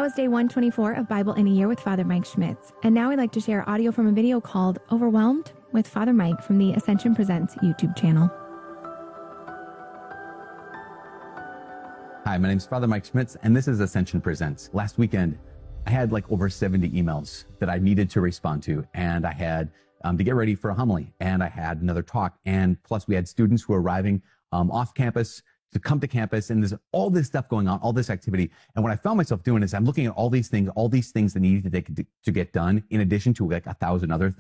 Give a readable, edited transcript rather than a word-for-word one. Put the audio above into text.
was day 124 of Bible in a Year with Father Mike Schmitz. And now I'd like to share audio from a video called Overwhelmed with Father Mike from the Ascension Presents YouTube channel. Hi, my name is Father Mike Schmitz, and this is Ascension Presents. Last weekend, I had like over 70 emails that I needed to respond to, and I had to get ready for a homily, and I had another talk, and plus we had students who were arriving off campus to come to campus, and there's all this stuff going on, all this activity. And what I found myself doing is I'm looking at all these things that needed to get done, in addition to like 1,000 other things.